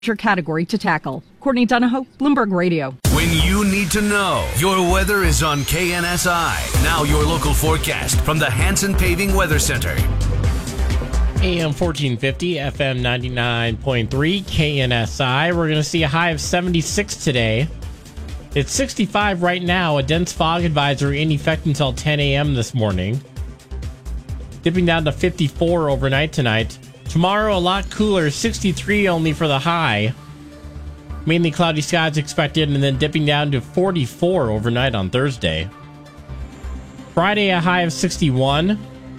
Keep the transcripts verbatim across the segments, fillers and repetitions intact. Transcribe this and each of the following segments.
Your category to tackle. Courtney Donahoe, Bloomberg Radio. When you need to know, your weather is on K N S I. Now your local forecast from the Hanson Paving Weather Center. A M fourteen fifty, F M ninety-nine point three, K N S I. We're going to see a high of seventy-six today. It's sixty-five right now. A dense fog advisory in effect until ten a.m. this morning. Dipping down to fifty-four overnight tonight. Tomorrow, a lot cooler, sixty-three only for the high. Mainly cloudy skies expected, and then dipping down to forty-four overnight on Thursday. Friday, a high of sixty-one.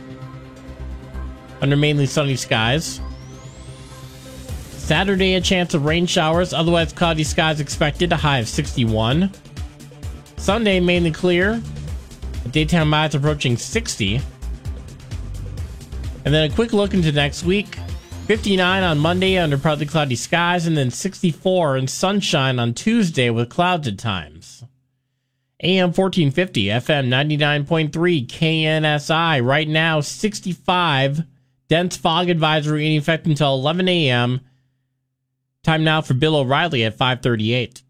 Under mainly sunny skies. Saturday, a chance of rain showers, otherwise cloudy skies expected, a high of sixty-one. Sunday, mainly clear. Daytime highs approaching sixty. And then a quick look into next week. fifty-nine on Monday under partly cloudy skies, and then sixty-four and sunshine on Tuesday with clouds at times. A M fourteen fifty, F M ninety-nine point three, K N S I. Right now, sixty-five. Dense fog advisory in effect until eleven a.m. Time now for Bill O'Reilly at five thirty-eight.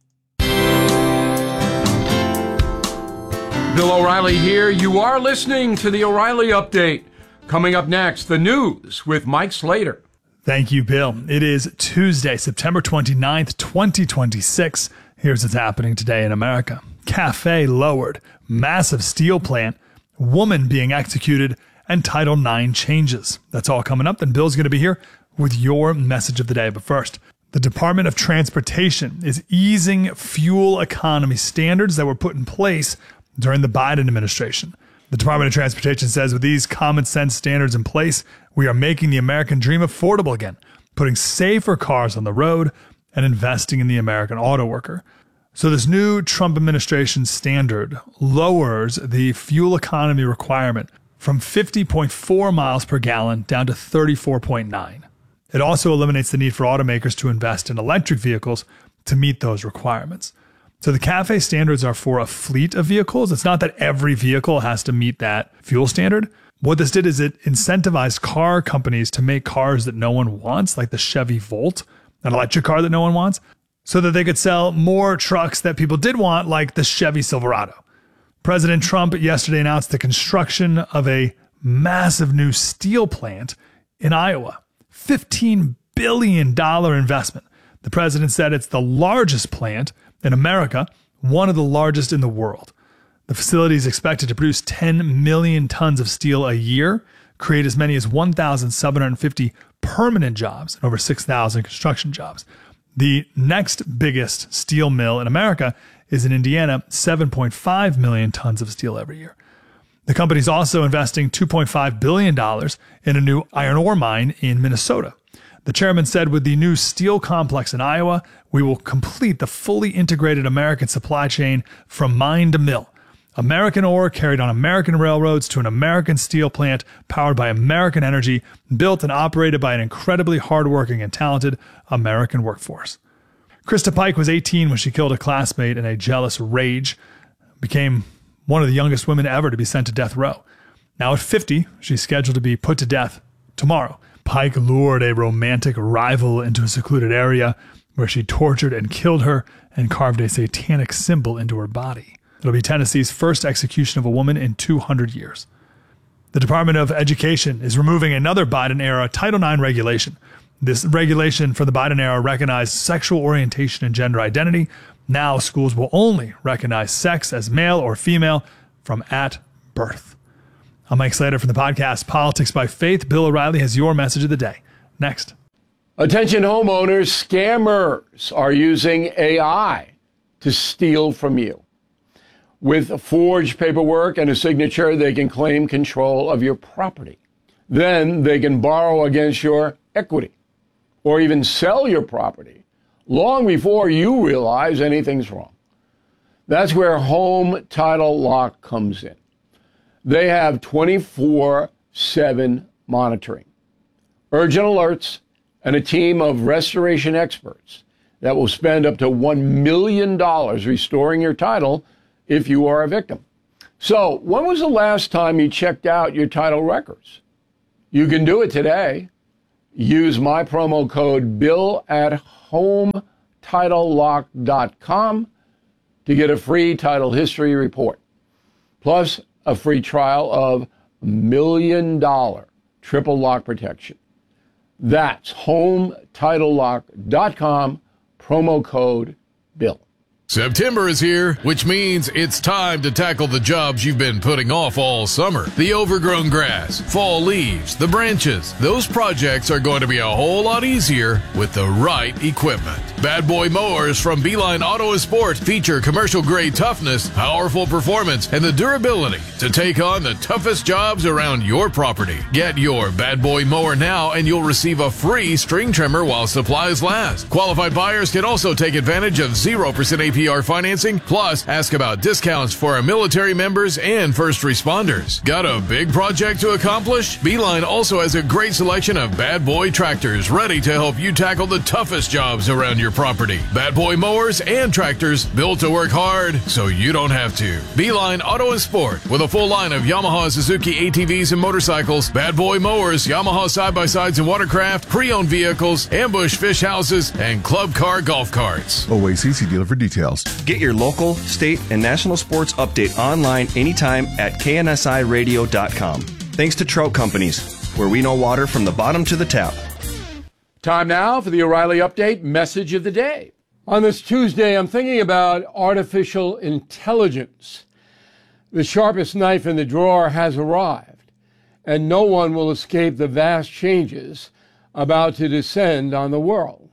Bill O'Reilly here. You are listening to the O'Reilly Update. Coming up next, the news with Mike Slater. Thank you, Bill. It is Tuesday, September twenty-ninth, twenty twenty-six. Here's what's happening today in America. Cafe lowered, massive steel plant, woman being executed, and Title nine changes. That's all coming up. Then Bill's going to be here with your message of the day. But first, the Department of Transportation is easing fuel economy standards that were put in place during the Biden administration. The Department of Transportation says with these common sense standards in place, we are making the American dream affordable again, putting safer cars on the road and investing in the American auto worker. So this new Trump administration standard lowers the fuel economy requirement from fifty point four miles per gallon down to thirty-four point nine. It also eliminates the need for automakers to invest in electric vehicles to meet those requirements. So the CAFE standards are for a fleet of vehicles. It's not that every vehicle has to meet that fuel standard. What this did is it incentivized car companies to make cars that no one wants, like the Chevy Volt, an electric car that no one wants, so that they could sell more trucks that people did want, like the Chevy Silverado. President Trump yesterday announced the construction of a massive new steel plant in Iowa. fifteen billion dollars investment. The president said it's the largest plant in America, one of the largest in the world. The facility is expected to produce ten million tons of steel a year, create as many as one thousand seven hundred fifty permanent jobs and over six thousand construction jobs. The next biggest steel mill in America is in Indiana, seven point five million tons of steel every year. The company is also investing two point five billion dollars in a new iron ore mine in Minnesota. The chairman said with the new steel complex in Iowa, we will complete the fully integrated American supply chain from mine to mill. American ore carried on American railroads to an American steel plant powered by American energy, built and operated by an incredibly hardworking and talented American workforce. Krista Pike was eighteen when she killed a classmate in a jealous rage, became one of the youngest women ever to be sent to death row. Now at fifty, she's scheduled to be put to death tomorrow. Pike lured a romantic rival into a secluded area where she tortured and killed her and carved a satanic symbol into her body. It'll be Tennessee's first execution of a woman in two hundred years. The Department of Education is removing another Biden-era Title nine regulation. This regulation for the Biden era recognized sexual orientation and gender identity. Now schools will only recognize sex as male or female from at birth. I'm Mike Slater from the podcast Politics by Faith. Bill O'Reilly has your message of the day. Next. Attention homeowners, scammers are using A I to steal from you. With forged paperwork and a signature, they can claim control of your property. Then they can borrow against your equity or even sell your property long before you realize anything's wrong. That's where Home Title Lock comes in. They have twenty-four seven monitoring, urgent alerts, and a team of restoration experts that will spend up to one million dollars restoring your title if you are a victim. So, when was the last time you checked out your title records? You can do it today. use my promo code Bill at home title lock dot com to get a free title history report, plus a free trial of million dollar triple lock protection. That's home title lock dot com, promo code Bill. September is here, which means it's time to tackle the jobs you've been putting off all summer. The overgrown grass, fall leaves, the branches. Those projects are going to be a whole lot easier with the right equipment. Bad Boy Mowers from Beeline Auto and Sport feature commercial-grade toughness, powerful performance, and the durability to take on the toughest jobs around your property. Get your Bad Boy Mower now and you'll receive a free string trimmer while supplies last. Qualified buyers can also take advantage of zero percent A P R financing, plus ask about discounts for our military members and first responders. Got a big project to accomplish? Beeline also has a great selection of Bad Boy tractors ready to help you tackle the toughest jobs around your property. Bad Boy mowers and tractors built to work hard so you don't have to. Beeline Auto and Sport with a full line of Yamaha, Suzuki A T Vs and motorcycles, Bad Boy mowers, Yamaha side-by-sides and watercraft, pre-owned vehicles, ambush fish houses, and club car golf carts. O A C C dealer for details. Get your local, state, and national sports update online anytime at K N S I radio dot com. Thanks to Trout Companies, where we know water from the bottom to the tap. Time now for the O'Reilly Update message of the day. On this Tuesday, I'm thinking about artificial intelligence. The sharpest knife in the drawer has arrived, and no one will escape the vast changes about to descend on the world.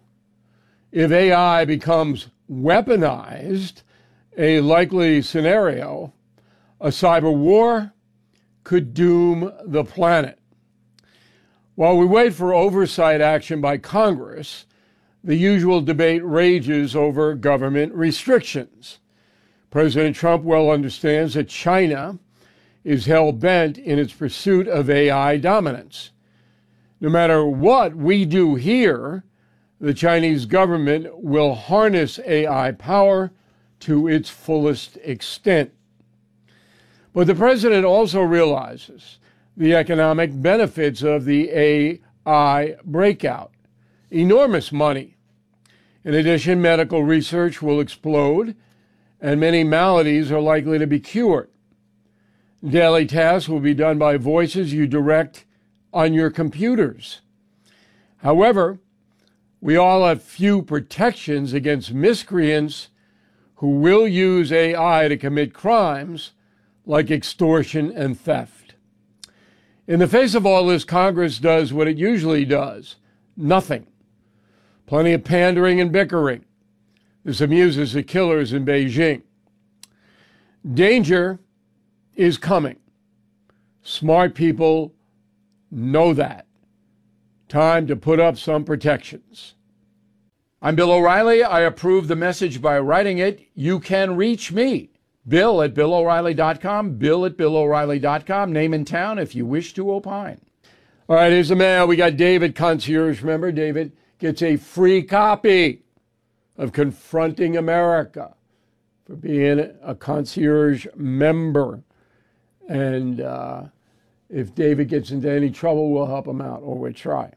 If A I becomes weaponized, a likely scenario, a cyber war could doom the planet. While we wait for oversight action by Congress, the usual debate rages over government restrictions. President Trump well understands that China is hell-bent in its pursuit of A I dominance. No matter what we do here, the Chinese government will harness A I power to its fullest extent. But the president also realizes the economic benefits of the A I breakout. Enormous money. In addition, medical research will explode, and many maladies are likely to be cured. Daily tasks will be done by voices you direct on your computers. However, we all have few protections against miscreants who will use A I to commit crimes like extortion and theft. In the face of all this, Congress does what it usually does, nothing. Plenty of pandering and bickering. This amuses the killers in Beijing. Danger is coming. Smart people know that. Time to put up some protections. I'm Bill O'Reilly. I approve the message by writing it. You can reach me, Bill at Bill O'Reilly dot com, Bill at Bill O'Reilly dot com, name and town if you wish to opine. All right, here's the mail. We got David, concierge. Remember, David gets a free copy of Confronting America for being a concierge member. And uh, if David gets into any trouble, we'll help him out, or we'll try.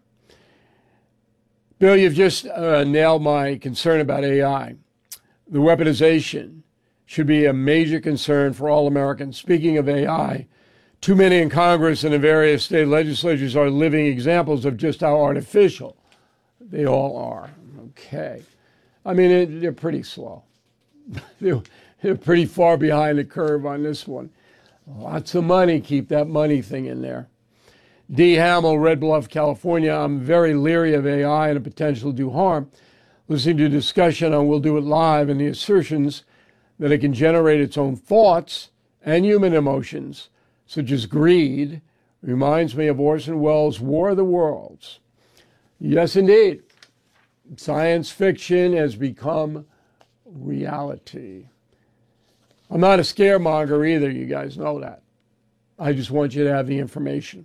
Bill, you've just uh, nailed my concern about A I. The weaponization should be a major concern for all Americans. Speaking of A I, too many in Congress and in various state legislatures are living examples of just how artificial they all are. Okay. I mean, it, they're pretty slow. they're, they're pretty far behind the curve on this one. Lots of money. Keep that money thing in there. D. Hamill, Red Bluff, California. I'm very leery of A I and the potential to do harm. Listening to discussion on We'll Do It Live and the assertions that it can generate its own thoughts and human emotions, such as greed, reminds me of Orson Welles' War of the Worlds. Yes, indeed. Science fiction has become reality. I'm not a scaremonger either, you guys know that. I just want you to have the information.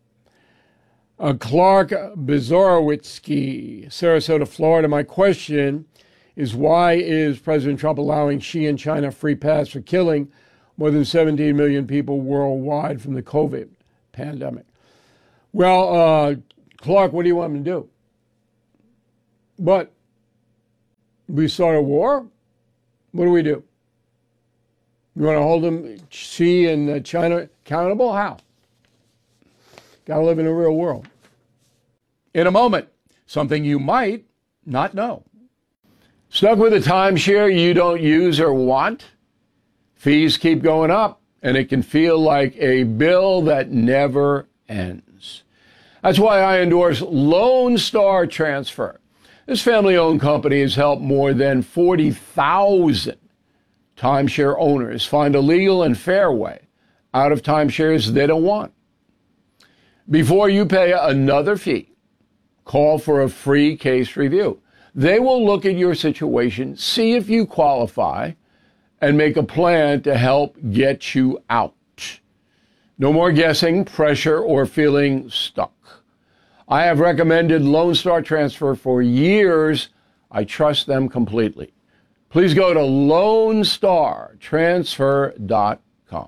Uh, Clark Bezorowitzki, Sarasota, Florida. My question is, why is President Trump allowing Xi and China free pass for killing more than seventeen million people worldwide from the COVID pandemic? Well, uh, Clark, what do you want me to do? But we start a war? What do we do? You want to hold them, Xi and China accountable? How? Got to live in the real world. In a moment, something you might not know. Stuck with a timeshare you don't use or want? Fees keep going up, and it can feel like a bill that never ends. That's why I endorse Lone Star Transfer. This family-owned company has helped more than forty thousand timeshare owners find a legal and fair way out of timeshares they don't want. Before you pay another fee, call for a free case review. They will look at your situation, see if you qualify, and make a plan to help get you out. No more guessing, pressure, or feeling stuck. I have recommended Lone Star Transfer for years. I trust them completely. Please go to lone star transfer dot com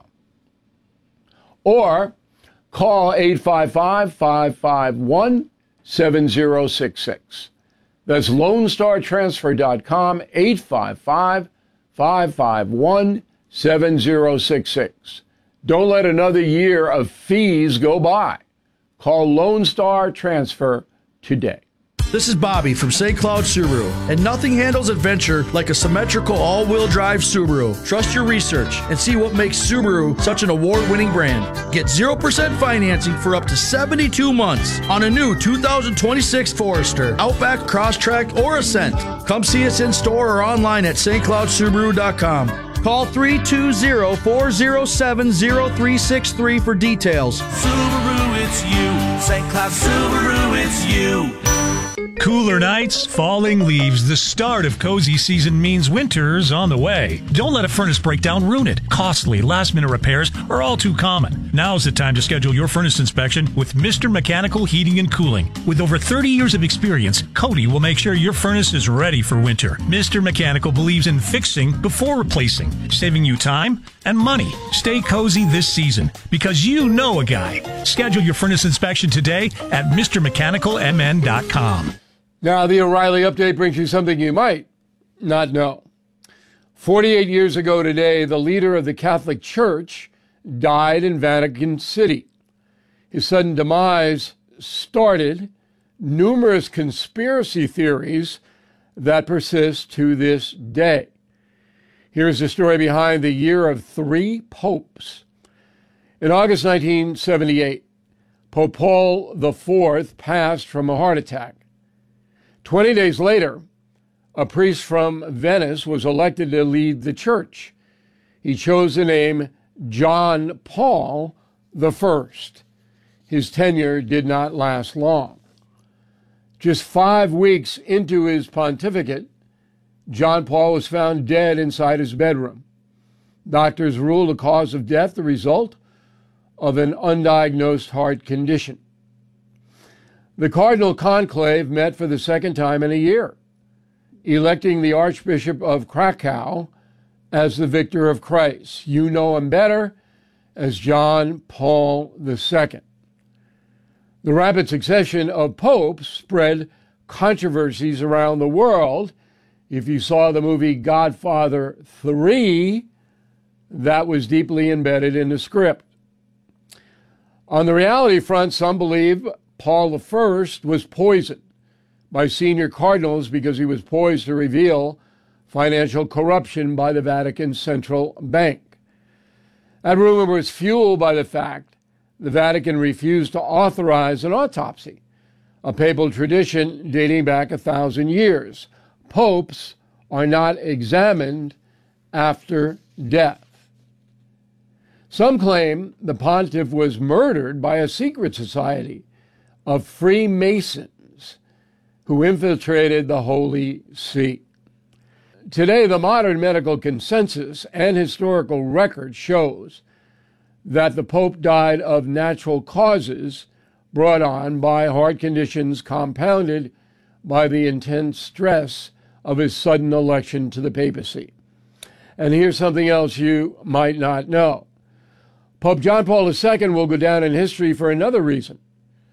or call eight five five, five five one, seven zero six six. That's lone star transfer dot com, eight five five, five five one, seven zero six six. Don't let another year of fees go by. Call Lone Star Transfer today. This is Bobby from Saint Cloud Subaru, and nothing handles adventure like a symmetrical all-wheel drive Subaru. Trust your research and see what makes Subaru such an award-winning brand. Get zero percent financing for up to seventy-two months on a new two thousand twenty-six Forester, Outback, Crosstrek, or Ascent. Come see us in store or online at st cloud subaru dot com. Call three two zero, four zero seven, zero three six three for details. Subaru, it's you. Saint Cloud Subaru, it's you. Cooler nights, falling leaves, the start of cozy season means winter's on the way. Don't let a furnace breakdown ruin it. Costly, last-minute repairs are all too common. Now's the time to schedule your furnace inspection with Mister Mechanical Heating and Cooling. With over thirty years of experience, Cody will make sure your furnace is ready for winter. Mister Mechanical believes in fixing before replacing, saving you time and money. Stay cozy this season because you know a guy. Schedule your furnace inspection today at Mr Mechanical M N dot com. Now, the O'Reilly Update brings you something you might not know. forty-eight years ago today, the leader of the Catholic Church died in Vatican City. His sudden demise started numerous conspiracy theories that persist to this day. Here's the story behind the year of three popes. In August nineteen seventy-eight, Pope Paul the Fourth passed from a heart attack. Twenty days later, a priest from Venice was elected to lead the church. He chose the name John Paul the First. His tenure did not last long. Just five weeks into his pontificate, John Paul was found dead inside his bedroom. Doctors ruled the cause of death the result of an undiagnosed heart condition. The Cardinal Conclave met for the second time in a year, electing the Archbishop of Krakow as the victor of Christ. You know him better as John Paul the Second. The rapid succession of popes spread controversies around the world. If you saw the movie Godfather three, that was deeply embedded in the script. On the reality front, some believe Paul the First was poisoned by senior cardinals because he was poised to reveal financial corruption by the Vatican Central Bank. That rumor was fueled by the fact the Vatican refused to authorize an autopsy, a papal tradition dating back a thousand years. Popes are not examined after death. Some claim the pontiff was murdered by a secret society of Freemasons who infiltrated the Holy See. Today, the modern medical consensus and historical record shows that the Pope died of natural causes brought on by heart conditions compounded by the intense stress of his sudden election to the papacy. And here's something else you might not know. Pope John Paul the Second will go down in history for another reason.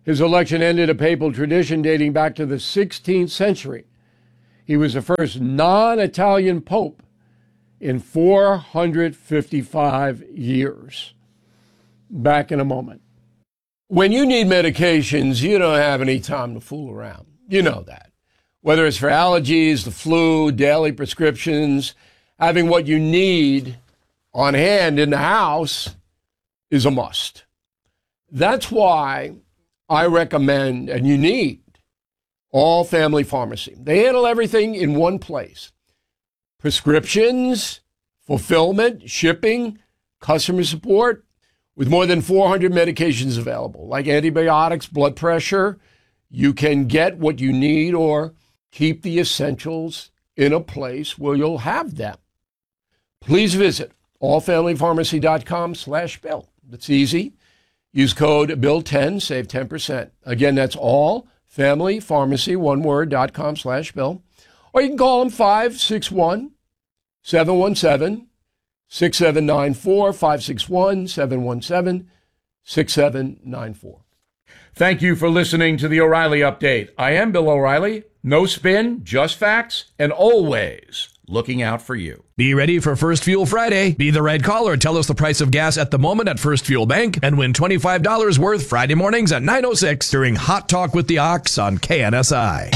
His election ended a papal tradition dating back to the sixteenth century. He was the first non-Italian pope in four hundred fifty-five years. Back in a moment. When you need medications, you don't have any time to fool around. You know that. Whether it's for allergies, the flu, daily prescriptions, having what you need on hand in the house is a must. That's why I recommend, and you need, All Family Pharmacy. They handle everything in one place. Prescriptions, fulfillment, shipping, customer support, with more than four hundred medications available, like antibiotics, blood pressure. You can get what you need or keep the essentials in a place where you'll have them. Please visit allfamilypharmacy.com slash bill. That's easy. Use code bill ten, save ten percent. Again, that's allfamilypharmacy, one word, dot com slash bill. Or you can call them five six one, seven one seven, six seven nine four, five six one, seven one seven, six seven nine four. Thank you for listening to the O'Reilly Update. I am Bill O'Reilly. No spin, just facts, and always looking out for you. Be ready for First Fuel Friday. Be the right caller. Tell us the price of gas at the moment at First Fuel Bank and win twenty-five dollars worth Friday mornings at nine oh six during Hot Talk with the Ox on K N S I.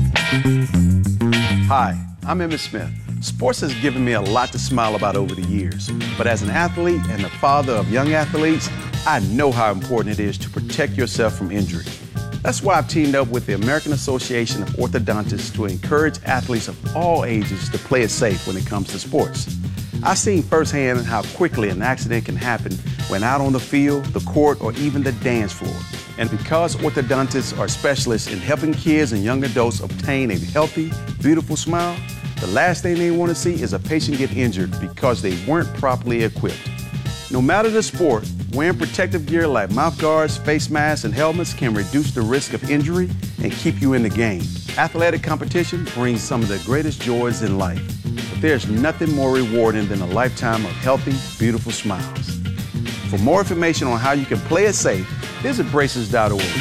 Hi, I'm Emmitt Smith. Sports has given me a lot to smile about over the years. But as an athlete and the father of young athletes, I know how important it is to protect yourself from injury. That's why I've teamed up with the American Association of Orthodontists to encourage athletes of all ages to play it safe when it comes to sports. I've seen firsthand how quickly an accident can happen when out on the field, the court, or even the dance floor. And because orthodontists are specialists in helping kids and young adults obtain a healthy, beautiful smile, the last thing they want to see is a patient get injured because they weren't properly equipped. No matter the sport, wearing protective gear like mouth guards, face masks, and helmets can reduce the risk of injury and keep you in the game. Athletic competition brings some of the greatest joys in life, but there's nothing more rewarding than a lifetime of healthy, beautiful smiles. For more information on how you can play it safe, visit braces dot org.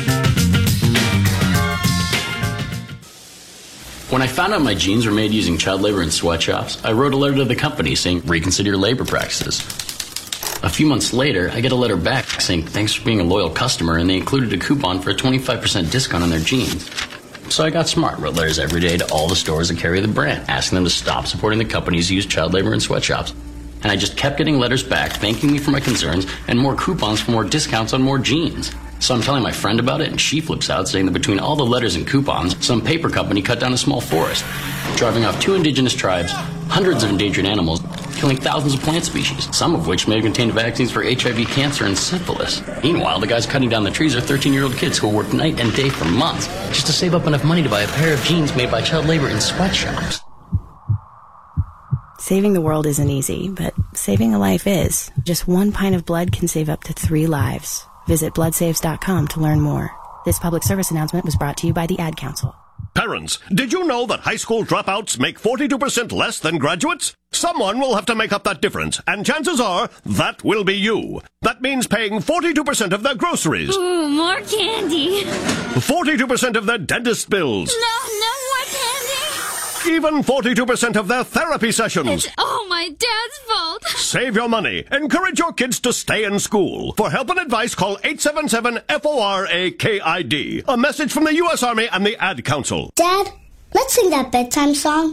When I found out my jeans were made using child labor in sweatshops, I wrote a letter to the company saying, reconsider your labor practices. A few months later, I get a letter back saying thanks for being a loyal customer, and they included a coupon for a twenty-five percent discount on their jeans. So I got smart, wrote letters every day to all the stores that carry the brand, asking them to stop supporting the companies who use child labor in sweatshops. And I just kept getting letters back thanking me for my concerns and more coupons for more discounts on more jeans. So I'm telling my friend about it, and she flips out, saying that between all the letters and coupons, some paper company cut down a small forest, driving off two indigenous tribes, hundreds of endangered animals, killing thousands of plant species, some of which may have contained vaccines for H I V, cancer, and syphilis. Meanwhile, the guys cutting down the trees are thirteen-year-old kids who will work night and day for months just to save up enough money to buy a pair of jeans made by child labor in sweatshops. Saving the world isn't easy, but saving a life is. Just one pint of blood can save up to three lives. Visit blood saves dot com to learn more. This public service announcement was brought to you by the Ad Council. Parents, did you know that high school dropouts make forty-two percent less than graduates? Someone will have to make up that difference, and chances are that will be you. That means paying forty-two percent of their groceries. Ooh, more candy. forty-two percent of their dentist bills. No, no more candy. Even forty-two percent of their therapy sessions. It's all my dad's fault. Save your money. Encourage your kids to stay in school. For help and advice, call eight seven seven, F O R A K I D. A message from the U S Army and the Ad Council. Dad, let's sing that bedtime song.